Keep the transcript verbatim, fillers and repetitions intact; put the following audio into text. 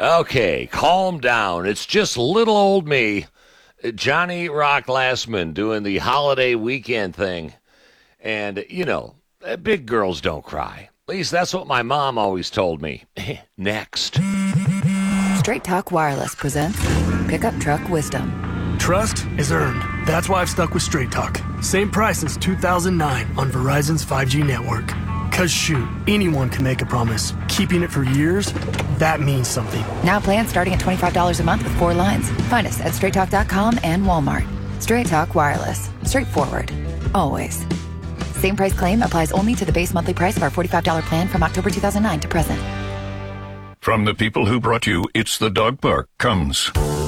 Okay, calm down. It's just little old me, Johnny Rock Lastman, doing the holiday weekend thing. And, you know, big girls don't cry. At least that's what my mom always told me. Next. Straight Talk Wireless presents Pickup Truck Wisdom. Trust is earned. That's why I've stuck with Straight Talk. Same price as two thousand nine on Verizon's five G network. Cause shoot, anyone can make a promise. Keeping it for years, that means something. Now plans starting at twenty-five dollars a month with four lines. Find us at straight talk dot com and Walmart. Straight Talk Wireless. Straightforward. Always. Same price claim applies only to the base monthly price of our forty-five dollars plan from October two thousand nine to present. From the people who brought you It's the Dog Park comes